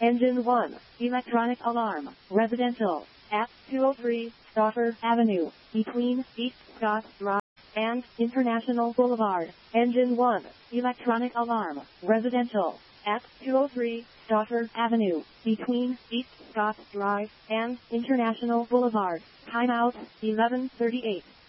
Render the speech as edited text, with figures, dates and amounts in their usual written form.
Engine 1, electronic alarm, residential, at 203 Stauffer Avenue, between East Scott Drive and International Boulevard. Engine 1, electronic alarm, residential, at 203 Stauffer Avenue, between East Scott Drive and International Boulevard. Timeout, 11:38.